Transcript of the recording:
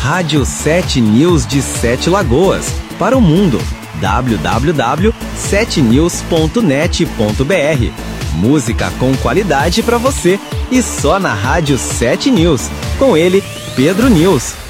Rádio 7 News de Sete Lagoas, para o mundo. www.7news.net.br. Música com qualidade para você e só na Rádio 7 News. Com ele, Pedro News.